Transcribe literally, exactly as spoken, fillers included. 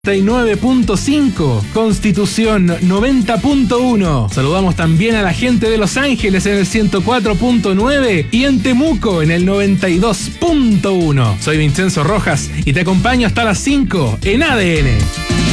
noventa y nueve punto cinco, Constitución noventa punto uno. Saludamos también a la gente de Los Ángeles en el ciento cuatro punto nueve y en Temuco en el noventa y dos punto uno. Soy Vincenzo Rojas y te acompaño hasta las cinco en A D N.